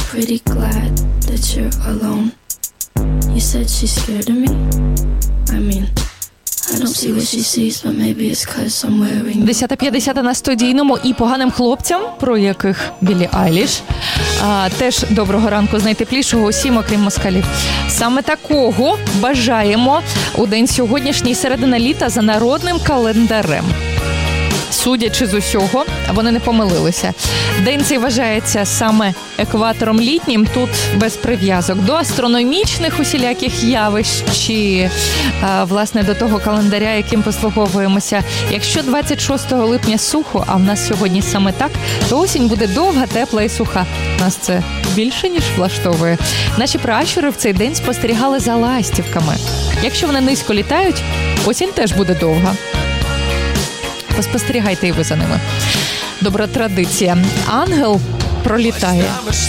pretty glad that you're alone. You said she's scared of me. I mean, I don't see what she sees, but maybe it's 'cause I'm wearing... 10:50 на студійному. І поганим хлопцям, про яких Біллі Айліш, теж доброго ранку з найтеплішого усім, окрім москалів. Саме такого бажаємо у день сьогоднішній, середина літа, за народним календарем. Судячи з усього, вони не помилилися. День цей вважається саме екватором літнім, тут без прив'язок до астрономічних усіляких явищ чи, власне, до того календаря, яким послуговуємося. Якщо 26 липня сухо, а в нас сьогодні саме так, то осінь буде довга, тепла і суха. Нас це більше, ніж влаштовує. Наші пращури в цей день спостерігали за ластівками. Якщо вони низько літають, осінь теж буде довга. Поспостерігайте і ви за ними. Добра традиція. Ангел пролітає.